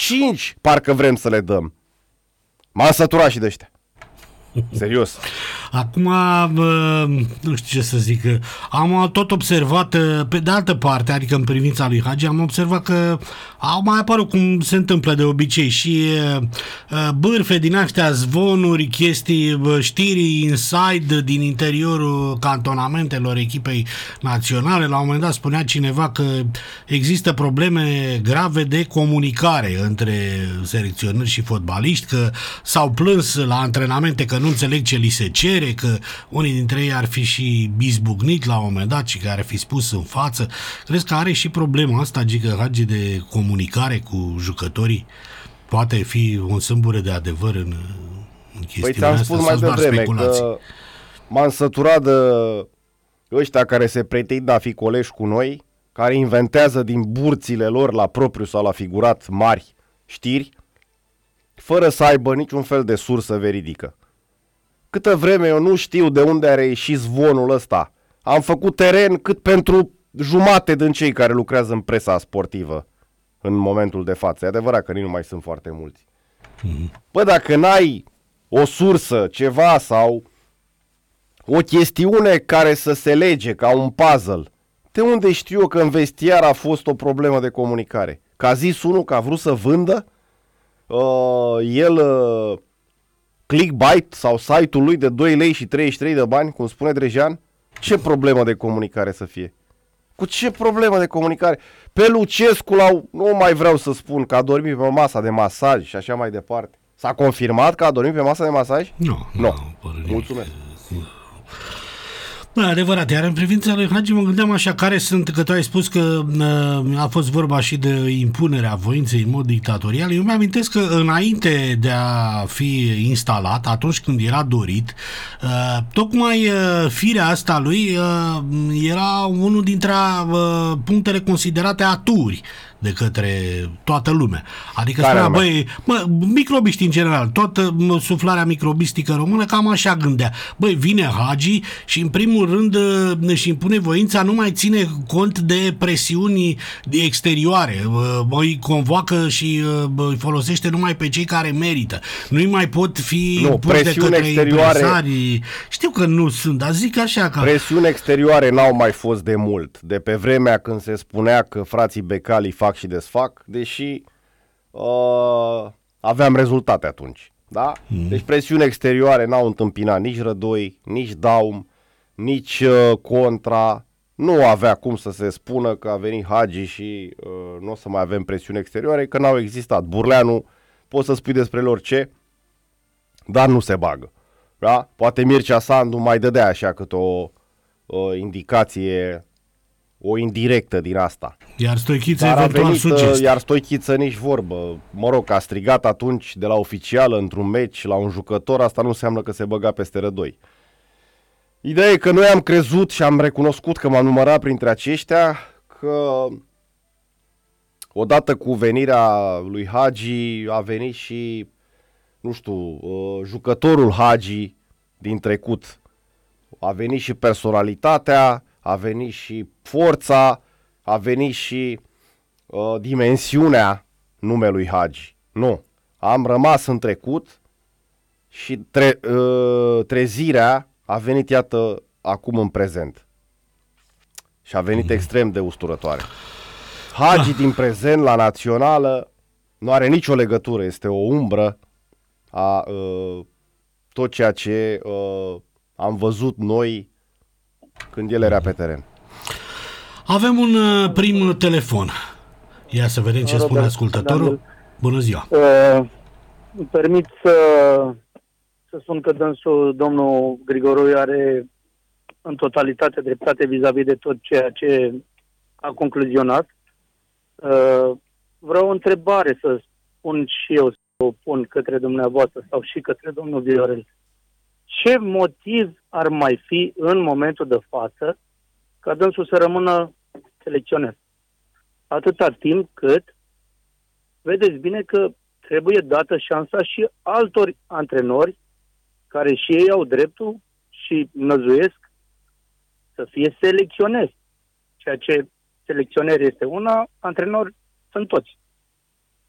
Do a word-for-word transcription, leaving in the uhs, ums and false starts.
cinci parcă vrem să le dăm. M-am săturat și de ăștia. Serios. Acum, nu știu ce să zic, am tot observat, pe de altă parte, adică în privința lui Hagi, am observat că au mai apărut, cum se întâmplă de obicei, și bârfe din astea, zvonuri, chestii, știri inside din interiorul cantonamentelor echipei naționale. La un moment dat spunea cineva că există probleme grave de comunicare între selecționări și fotbaliști, că s-au plâns la antrenamente că nu înțeleg ce li se cere, că unii dintre ei ar fi și izbucnit la un moment dat și care ar fi spus în față. Crezi că are și problema asta, Gică Hagi, de comunicare cu jucătorii? Poate fi un sâmbure de adevăr în, în chestiunea păi, asta? Păi ți-am spus mai devreme că m-am săturat de ăștia care se pretind a fi colegi cu noi, care inventează din burțile lor la propriu sau la figurat mari știri, fără să aibă niciun fel de sursă veridică. Câtă vreme eu nu știu de unde a reieșit zvonul ăsta. Am făcut teren cât pentru jumate din cei care lucrează în presa sportivă în momentul de față. E adevărat că nici nu mai sunt foarte mulți. Mm-hmm. Păi dacă n-ai o sursă, ceva sau o chestiune care să se lege ca un puzzle, de unde știu eu că în vestiar a fost o problemă de comunicare? Că a zis unul că a vrut să vândă uh, el... Uh, clickbait sau site-ul lui de doi lei și treizeci și trei de bani, cum spune Drejan? Ce problemă de comunicare să fie? Cu ce problemă de comunicare? Pe Lucescu, la, nu mai vreau să spun că a dormit pe masa de masaj și așa mai departe. S-a confirmat că a dormit pe masa de masaj? Nu. Nu. No. Mulțumesc. Da, adevărat. Iar în privința lui Hagi mă gândeam așa, care sunt, că tu ai spus că uh, a fost vorba și de impunerea voinței în mod dictatorial. Eu mi-amintesc că înainte de a fi instalat, atunci când era dorit, uh, tocmai uh, firea asta lui uh, era unul dintre uh, punctele considerate aturi de către toată lumea. Adică spunea, băi, mă, microbiști în general, toată suflarea microbistică română cam așa gândea. Băi, vine Hagi și în primul rând își impune voința, nu mai ține cont de presiuni exterioare. Îi convoacă și îi folosește numai pe cei care merită. Nu-i mai pot fi nu, pus de către exterioare... impresarii. Știu că nu sunt, dar zic așa că... Presiuni exterioare n-au mai fost de mult. De pe vremea când se spunea că frații Becali fac și desfac, deși uh, aveam rezultate atunci. Da? Mm. Deci presiuni exterioare n-au întâmpinat nici Rădoi, nici Daum, nici uh, Contra. Nu avea cum să se spună că a venit Hagi și uh, nu o să mai avem presiuni exterioare, că n-au existat. Burleanu, poți să spui despre lor ce, dar nu se bagă. Da? Poate Mircea Sandu mai dădea așa câte o uh, indicație, o indirectă din asta. Iar Stoichiță eventual sugestie. Iar Stoichiță nici vorbă. Mă rog, a strigat atunci de la oficială într-un meci la un jucător, asta nu înseamnă că se băga peste Rădoi. Ideea e că noi am crezut și am recunoscut că m-am numărat printre aceștia, că odată cu venirea lui Hagi a venit și, nu știu, jucătorul Hagi din trecut. A venit și personalitatea, a venit și forța, a venit și uh, dimensiunea numelui Hagi. Nu. Am rămas în trecut și tre- uh, trezirea a venit, iată, acum în prezent. Și a venit mm. extrem de usturătoare. Hagi ah. din prezent la națională nu are nicio legătură, este o umbră a uh, tot ceea ce uh, am văzut noi când el era pe teren. Avem un uh, prim telefon. Ia să vedem ce Robert, spune ascultătorul. Daniel. Bună ziua. Uh, îmi permit să, să spun că dânsul, domnul Grigoroiu, are în totalitate dreptate vis-a-vis de tot ceea ce a concluzionat. Uh, vreau o întrebare să spun și eu, să o pun către dumneavoastră sau și către domnul Viorel. Ce motiv ar mai fi în momentul de față ca dânsul să rămână selecționer? Atâta timp cât vedeți bine că trebuie dată șansa și altor antrenori care și ei au dreptul și năzuiesc să fie selecționeri. Ceea ce selecționer este una, antrenori sunt toți.